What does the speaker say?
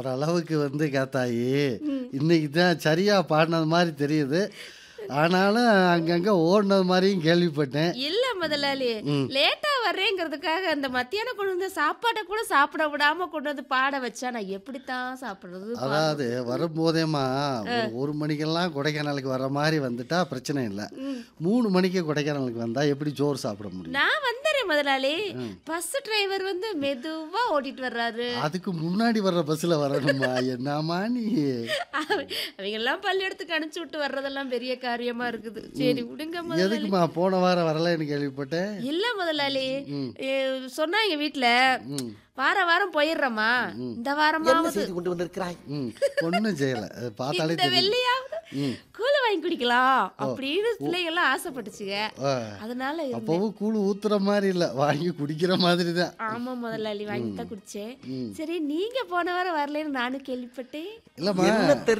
ஓரளவுக்கு காத்தாயி, ம். இன்னைக்கு தான் சரியா பாடுனது மாரி தெரியுது. ஆனாலும் அங்கங்க ஓடுனது மாரியும் கேள்விப்பட்டேன். இல்ல முதலாளி. ம். லேட்டா வர்றேங்கிறதுக்காக அந்த மத்தியானம் கொண்டு வந்த சாப்பாட்ட கூட சாப்பிட விடாம கொண்டு வந்து பாட வச்சா நான் எப்படித்தான் சாப்பிடுறது? அதாவது பாடுறது? வரும்போதேம்மா அ. ஒரு 1 மணிக்கெல்லாம் கொடைக்கானலுக்கு வர்ற மாரி வந்துட்டா பிரச்சனை இல்ல. ம். 3 மணிக்கு கொடைக்கானலுக்கு வந்தா எப்படி சோறு சாப்பிட முடியும்? நான் வந்துறேன் முதலாளி. ம். பஸ் டிரைவர் மெதுவா ஓட்டிட்டு வர்றாரு. அதுக்கு முன்னாடி வர்ற பஸ்ல வரணுமா? என்னம்மா நீ? அவங்கெல்லாம் பள்ளியிடத்துக்கு அனுப்பிச்சு விட்டு வர்றதெல்லாம் பெரிய காரியமா இருக்குது. சரி விடுங்க முதலாளி. எதுக்குமா போன வாரம் வரலன்னு கேள்விப்பட்டேன். இல்ல முதலாளி. ம். சொன்னாங்க வீட்ல ம். வாரம் போயிடுறோமா, ம். இந்த என்ன வாரமாவது செய்து கொண்டு வந்திருக்கிறாய்? ம். ஒண்ணும் செய்யல. அது பார்த்தாலே இந்த தெரியும். வெள்ளையாவது ம். கூழ் வாங்கி குடிக்கலாம் அப்படின்னு பிள்ளைங்கெல்லாம் ஆசைப்பட்டுச்சுங்க. ஆ. அதனால இருந்தேன். அப்பவும் கூழ் ஊத்துற மாதிரி இல்ல. வாங்கி குடிக்கிற மாதிரி தான். ஆமா முதலாளி வாங்கி தான் குடிச்சேன். ம். சரி நீங்க போன வாரம் வரலன்னு நானும் கேள்விப்பட்டேன். இல்லம்மா என்ன